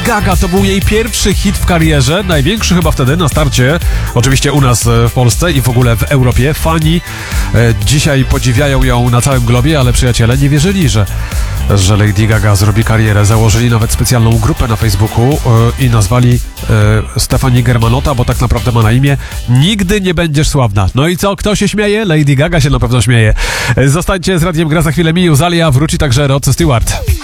Gaga, to był jej pierwszy hit w karierze, największy chyba wtedy na starcie, oczywiście u nas w Polsce i w ogóle w Europie. Fani dzisiaj podziwiają ją na całym globie, ale przyjaciele nie wierzyli, że Lady Gaga zrobi karierę. Założyli nawet specjalną grupę na Facebooku i nazwali Stefani Germanotta, bo tak naprawdę ma na imię Nigdy nie będziesz sławna. No i co? Kto się śmieje? Lady Gaga się na pewno śmieje. Zostańcie z Radiem Gra, za chwilę Miu Zalia, wróci także Rod Stewart.